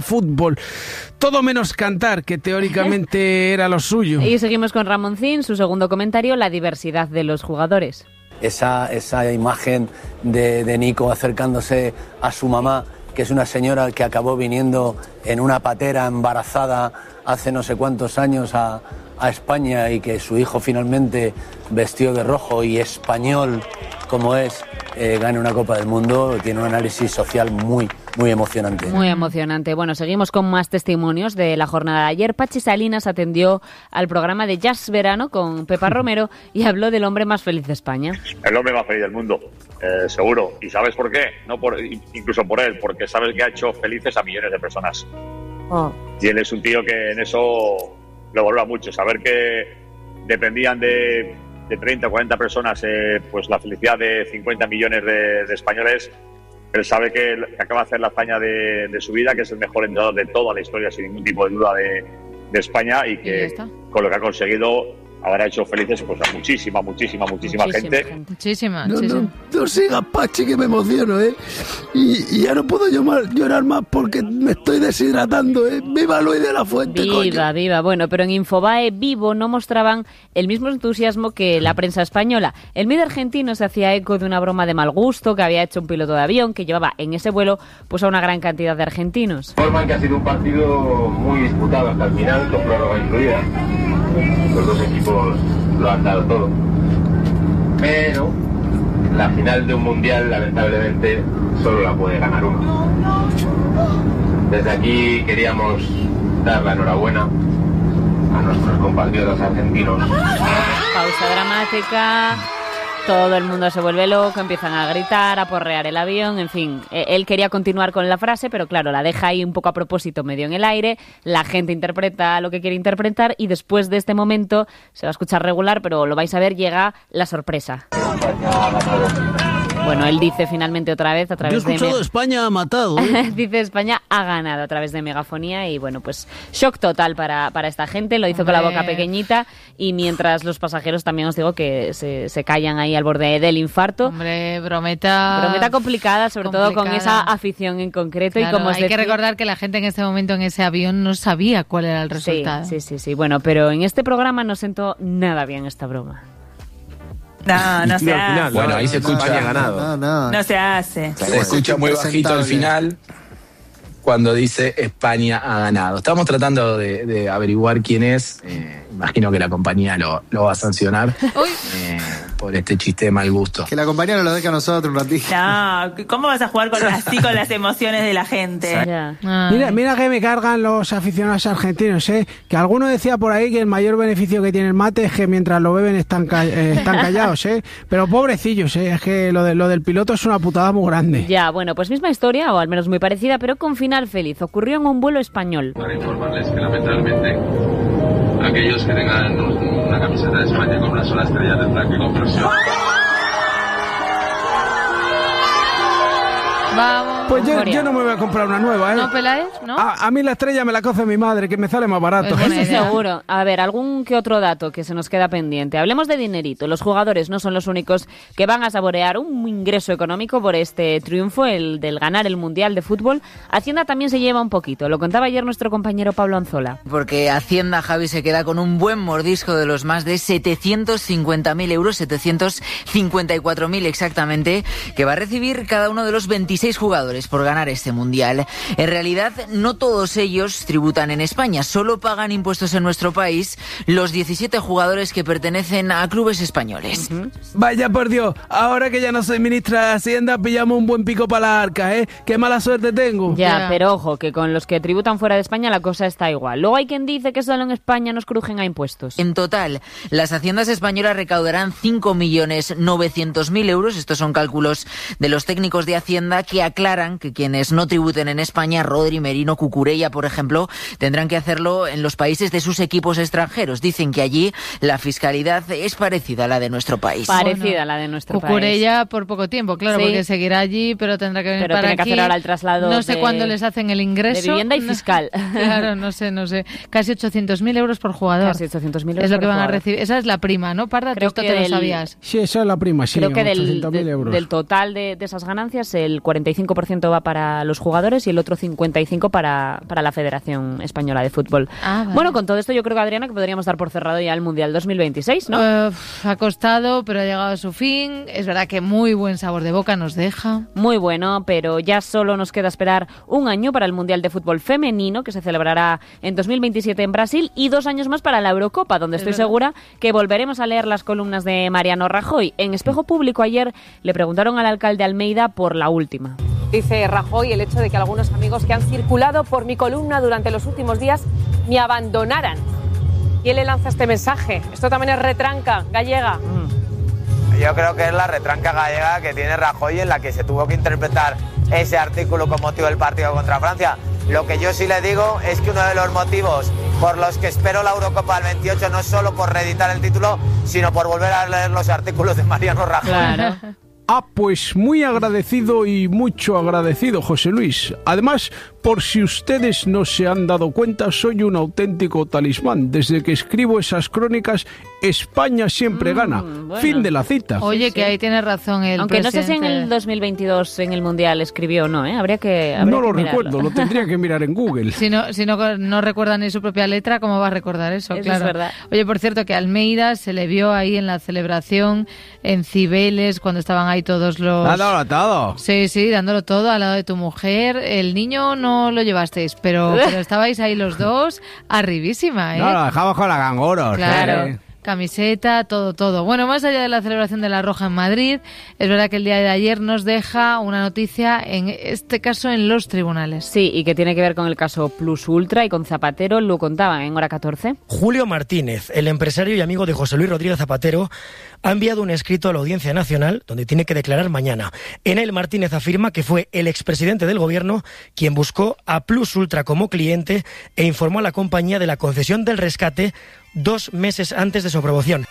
fútbol. Todo menos cantar, que teóricamente era lo suyo. Y seguimos con Ramoncín, su segundo comentario, la diversidad de los jugadores. Esa imagen de Nico acercándose a su mamá, que es una señora que acabó viniendo en una patera embarazada hace no sé cuántos años a España, y que su hijo finalmente, vestido de rojo y español como es, gane una Copa del Mundo, tiene un análisis social muy emocionante. Muy emocionante. Bueno, seguimos con más testimonios de la jornada de ayer. Pachi Salinas atendió al programa de Jazz Verano con Pepa Romero y habló del hombre más feliz de España. El hombre más feliz del mundo, seguro. ¿Y sabes por qué? Incluso por él, porque sabes que ha hecho felices a millones de personas. Oh. Y él es un tío que en eso lo valora mucho. Saber que dependían de 30 o 40 personas, pues la felicidad de 50 millones de españoles. Él sabe que acaba de hacer la hazaña de su vida, que es el mejor entrenador de toda la historia, sin ningún tipo de duda, de España, y que con lo que ha conseguido habrá hecho felices pues a muchísima gente. Muchísima. No sigas, Pachi, que me emociono, y ya no puedo llorar más porque me estoy deshidratando, ¡Viva Luis de la Fuente, coño! Viva. Bueno, pero en Infobae Vivo no mostraban el mismo entusiasmo que la prensa española. El medio argentino se hacía eco de una broma de mal gusto que había hecho un piloto de avión que llevaba en ese vuelo pues a una gran cantidad de argentinos. Forman que ha sido un partido muy disputado hasta el final, con prórroga incluida. Los dos equipos lo han dado todo. Pero la final de un mundial, lamentablemente, solo la puede ganar uno. Desde aquí queríamos dar la enhorabuena a nuestros compatriotas argentinos. Pausa dramática. Todo el mundo se vuelve loco, empiezan a gritar, a porrear el avión, en fin. Él quería continuar con la frase, pero claro, la deja ahí un poco a propósito, medio en el aire. La gente interpreta lo que quiere interpretar y después de este momento, se va a escuchar regular, pero lo vais a ver, llega la sorpresa. Bueno, él dice finalmente otra vez a través de... Yo he escuchado España ha matado. Dice España ha ganado a través de megafonía y bueno, pues shock total para esta gente. Lo hizo con la boca pequeñita y mientras los pasajeros también os digo que se callan ahí al borde del infarto. Hombre, brometa complicada, sobre todo con esa afición en concreto. Claro, y como hay que recordar que la gente en ese momento en ese avión no sabía cuál era el resultado. Sí. Bueno, pero en este programa no sentó nada bien esta broma. No se hace. Bueno, ahí se escucha España ganado. No se hace. Se escucha muy bajito al final cuando dice España ha ganado. Estamos tratando de averiguar quién es. Imagino que la compañía lo va a sancionar por este chiste de mal gusto. Que la compañía nos lo deje a nosotros un ratito. No, ¿cómo vas a jugar con las emociones de la gente? Mira que me cargan los aficionados argentinos, que alguno decía por ahí que el mayor beneficio que tiene el mate es que mientras lo beben están callados, pero pobrecillos, es que lo del piloto es una putada muy grande. Ya, bueno, pues misma historia, o al menos muy parecida, pero con final feliz. Ocurrió en un vuelo español. Para informarles que lamentablemente aquellos que tengan una camiseta de España con una sola estrella tendrán que comprarse. Vamos. Pues yo no me voy a comprar una nueva, ¿No, Peláez? ¿No? A mí la estrella me la coce mi madre, que me sale más barato. Eso seguro. A ver, algún que otro dato que se nos queda pendiente. Hablemos de dinerito. Los jugadores no son los únicos que van a saborear un ingreso económico por este triunfo, el del ganar el Mundial de Fútbol. Hacienda también se lleva un poquito. Lo contaba ayer nuestro compañero Pablo Anzola. Porque Hacienda, Javi, se queda con un buen mordisco de los más de 750.000 euros, 754.000 exactamente, que va a recibir cada uno de los 26 jugadores por ganar este mundial. En realidad, no todos ellos tributan en España, solo pagan impuestos en nuestro país los 17 jugadores que pertenecen a clubes españoles. Vaya por Dios, ahora que ya no soy ministra de Hacienda, pillamos un buen pico para la arca, Qué mala suerte tengo. Ya, pero ojo, que con los que tributan fuera de España la cosa está igual. Luego hay quien dice que solo en España nos crujen a impuestos. En total, las haciendas españolas recaudarán 5.900.000 euros. Estos son cálculos de los técnicos de Hacienda que aclaran que quienes no tributen en España, Rodri, Merino, Cucurella, por ejemplo, tendrán que hacerlo en los países de sus equipos extranjeros. Dicen que allí la fiscalidad es parecida a la de nuestro país. Parecida a la de nuestro país. Cucurella por poco tiempo, claro, sí, porque seguirá allí, pero tendrá que venir para tiene aquí. Que hacer ahora el traslado. No sé cuándo les hacen el ingreso. De vivienda y fiscal. Claro, no sé. Casi 800.000 euros por jugador. Casi 800.000 euros es lo que van jugador. A recibir. Esa es la prima, ¿no, Parda? Creo Esto que lo sabías. Sí, esa es la prima, sí. Creo que 800.000 euros. Del total de esas ganancias, el 45% 50% va para los jugadores y el otro 55% para la Federación Española de Fútbol. Vale. Bueno, con todo esto yo creo que, Adriana, que podríamos dar por cerrado ya el Mundial 2026, ¿no? Ha costado, pero ha llegado a su fin. Es verdad que muy buen sabor de boca nos deja. Muy bueno, pero ya solo nos queda esperar un año para el Mundial de Fútbol Femenino, que se celebrará en 2027 en Brasil, y 2 años más para la Eurocopa, donde estoy segura que volveremos a leer las columnas de Mariano Rajoy. En Espejo Público ayer le preguntaron al alcalde Almeida por la última. Dice Rajoy el hecho de que algunos amigos que han circulado por mi columna durante los últimos días me abandonaran. Y él le lanza este mensaje. Esto también es retranca gallega. Yo creo que es la retranca gallega que tiene Rajoy, en la que se tuvo que interpretar ese artículo con motivo del partido contra Francia. Lo que yo sí le digo es que uno de los motivos por los que espero la Eurocopa del 28 no es solo por reeditar el título, sino por volver a leer los artículos de Mariano Rajoy. Claro. Pues muy agradecido y mucho agradecido, José Luis. Además, por si ustedes no se han dado cuenta, soy un auténtico talismán. Desde que escribo esas crónicas, España siempre gana. Bueno. Fin de la cita. Oye, Sí, que ahí tiene razón el Aunque presidente. no sé si en el 2022 en el Mundial escribió o no, ¿eh? Habría que No lo mirarlo. recuerdo, lo tendría que mirar en Google. Si no recuerda ni su propia letra, ¿cómo va a recordar eso? Eso Claro. es verdad. Oye, por cierto, que Almeida se le vio ahí en la celebración en Cibeles, cuando estaban ahí todos los... Dándolo todo. Sí, dándolo todo al lado de tu mujer. El niño no lo llevasteis, pero estabais ahí los dos arribísima, ¿eh? No, lo dejamos con la Gangoros. Claro. Camiseta, todo. Bueno, más allá de la celebración de la Roja en Madrid, es verdad que el día de ayer nos deja una noticia, en este caso en los tribunales. Sí, y que tiene que ver con el caso Plus Ultra y con Zapatero, lo contaban en Hora 14. Julio Martínez, el empresario y amigo de José Luis Rodríguez Zapatero, ha enviado un escrito a la Audiencia Nacional donde tiene que declarar mañana. En él, Martínez afirma que fue el expresidente del gobierno quien buscó a Plus Ultra como cliente e informó a la compañía de la concesión del rescate 2 meses antes de su aprobación.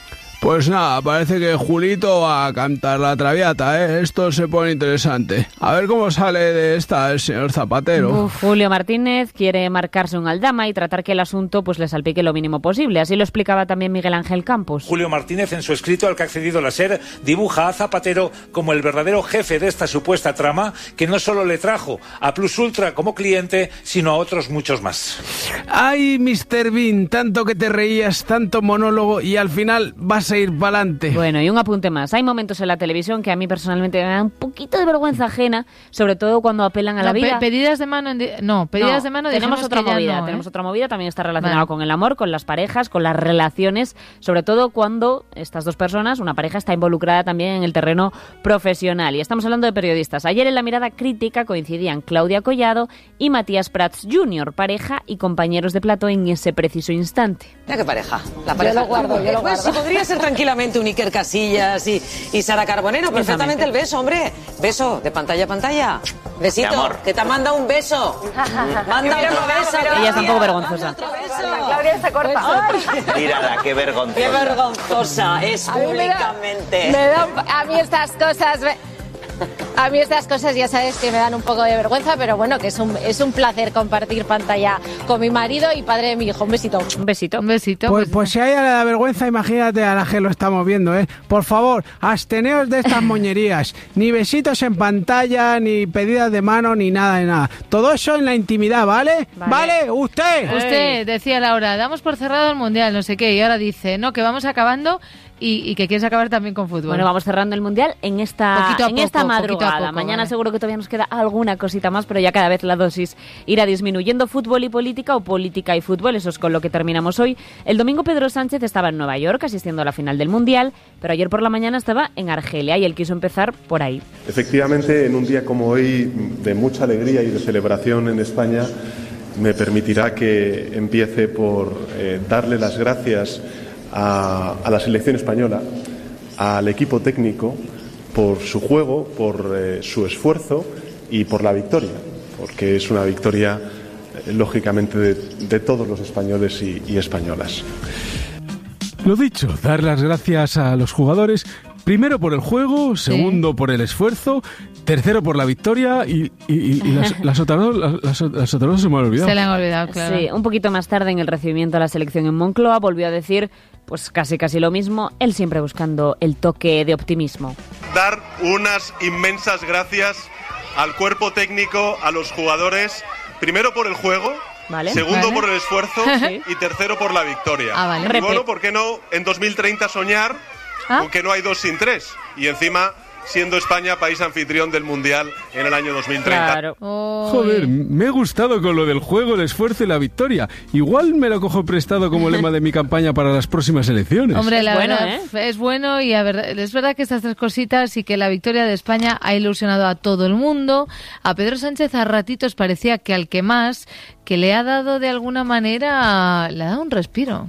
Pues nada, parece que Julito va a cantar la traviata, ¿eh? Esto se pone interesante. A ver cómo sale de esta el señor Zapatero. Julio Martínez quiere marcarse un aldama y tratar que el asunto pues le salpique lo mínimo posible. Así lo explicaba también Miguel Ángel Campos. Julio Martínez, en su escrito al que ha accedido la SER, dibuja a Zapatero como el verdadero jefe de esta supuesta trama, que no solo le trajo a Plus Ultra como cliente, sino a otros muchos más. Ay, Mr. Bean, tanto que te reías, tanto monólogo y al final vas a ir para adelante. Bueno, y un apunte más. Hay momentos en la televisión que a mí personalmente me dan un poquito de vergüenza ajena, sobre todo cuando apelan a la vida. Pedidas de mano... pedidas de mano tenemos otra movida. No, tenemos otra movida, también está relacionada con el amor, con las parejas, con las relaciones, sobre todo cuando estas dos personas, una pareja, está involucrada también en el terreno profesional. Y estamos hablando de periodistas. Ayer en La Mirada Crítica coincidían Claudia Collado y Matías Prats Jr., pareja y compañeros de plató en ese preciso instante. Mira qué pareja. La pareja. Yo lo guardo. Pues si podría ser tranquilamente un Iker Casillas y Sara Carbonero, perfectamente el beso, hombre. Beso, de pantalla a pantalla. Besito, amor. que te manda un beso. Manda otro beso. Ella es un poco vergonzosa. Claudia se corta. Mírala, qué vergonzosa. Qué vergonzosa es públicamente. A mí estas cosas ya sabes que me dan un poco de vergüenza, pero bueno, que es un placer compartir pantalla con mi marido y padre de mi hijo. Un besito. Un besito. Un besito. Pues si a ella le da vergüenza, imagínate a la que lo estamos viendo, ¿eh? Por favor, absteneos de estas moñerías. Ni besitos en pantalla, ni pedidas de mano, ni nada. Todo eso en la intimidad, ¿vale? ¿Vale? Usted decía, Laura, damos por cerrado el Mundial, no sé qué, y ahora dice, no, que vamos acabando y que quieres acabar también con fútbol. Bueno, vamos cerrando el Mundial en esta madrugada. Poco, Mañana vale. seguro que todavía nos queda alguna cosita más, pero ya cada vez la dosis irá disminuyendo. Fútbol y política, o política y fútbol, eso es con lo que terminamos hoy. El domingo Pedro Sánchez estaba en Nueva York asistiendo a la final del Mundial, pero ayer por la mañana estaba en Argelia y él quiso empezar por ahí. Efectivamente, en un día como hoy, de mucha alegría y de celebración en España, me permitirá que empiece por darle las gracias a la selección española, al equipo técnico, por su juego, por su esfuerzo y por la victoria, porque es una victoria, lógicamente, de todos los españoles y españolas. Lo dicho, dar las gracias a los jugadores, primero por el juego, segundo por el esfuerzo, tercero por la victoria y las otras dos se me han olvidado. Se le han olvidado, claro. Sí, un poquito más tarde en el recibimiento a la selección en Moncloa volvió a decir pues casi lo mismo, él siempre buscando el toque de optimismo. Dar unas inmensas gracias al cuerpo técnico, a los jugadores, primero por el juego, segundo por el esfuerzo y tercero por la victoria. Y bueno, ¿por qué no en 2030 soñar con que no hay 2 sin 3? Y encima, siendo España país anfitrión del Mundial en el año 2030. Claro. Joder, me he gustado con lo del juego, el esfuerzo y la victoria. Igual me lo cojo prestado como lema de mi campaña para las próximas elecciones. Hombre, la verdad, es bueno y es verdad que estas 3 cositas y que la victoria de España ha ilusionado a todo el mundo. A Pedro Sánchez a ratitos parecía que al que más, que le ha dado de alguna manera, le ha dado un respiro.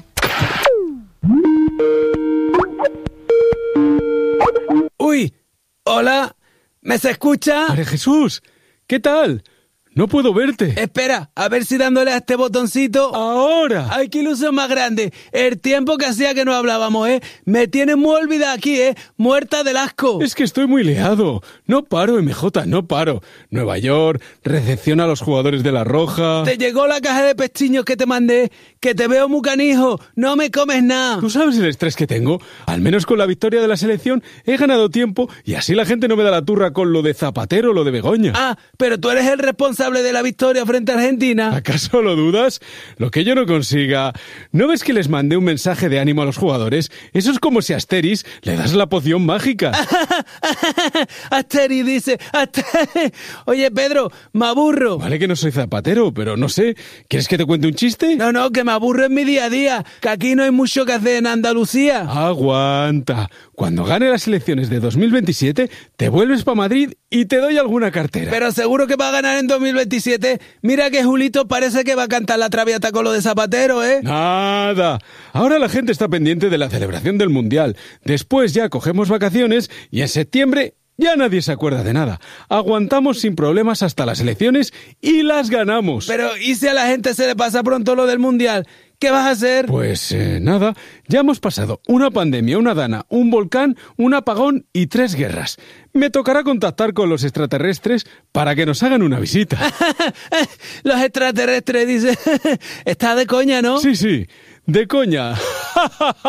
¡Uy! Hola, ¿me se escucha? María Jesús, ¿qué tal? No puedo verte. Espera, a ver si dándole a este botoncito... ¡Ahora! ¡Ay, qué ilusión más grande! El tiempo que hacía que no hablábamos, ¿eh? Me tienes muy olvidada aquí, ¿eh? Muerta del asco. Es que estoy muy liado. No paro, MJ, no paro. Nueva York, recepción a los jugadores de La Roja... ¿Te llegó la caja de pestiños que te mandé? Que te veo muy canijo. No me comes nada. ¿Tú sabes el estrés que tengo? Al menos con la victoria de la selección he ganado tiempo y así la gente no me da la turra con lo de Zapatero o lo de Begoña. Ah, pero tú eres el responsable de la victoria frente a Argentina. ¿Acaso lo dudas? Lo que yo no consiga... ¿No ves que les mandé un mensaje de ánimo a los jugadores? Eso es como si a Asteris le das la poción mágica. Asteris dice... Oye, Pedro, me aburro. Vale que no soy Zapatero, pero no sé. ¿Quieres que te cuente un chiste? No, que me aburro en mi día a día. Que aquí no hay mucho que hacer en Andalucía. Aguanta. Cuando gane las elecciones de 2027, te vuelves para Madrid y te doy alguna cartera. Pero seguro que va a ganar en 2027. Mira que Julito parece que va a cantar la Traviata con lo de Zapatero, ¿eh? Nada. Ahora la gente está pendiente de la celebración del Mundial. Después ya cogemos vacaciones y en septiembre ya nadie se acuerda de nada. Aguantamos sin problemas hasta las elecciones y las ganamos. Pero ¿y si a la gente se le pasa pronto lo del Mundial? ¿Qué vas a hacer? Pues nada, ya hemos pasado una pandemia, una dana, un volcán, un apagón y 3 guerras. Me tocará contactar con los extraterrestres para que nos hagan una visita. Los extraterrestres, dice. Está de coña, ¿no? Sí, de coña.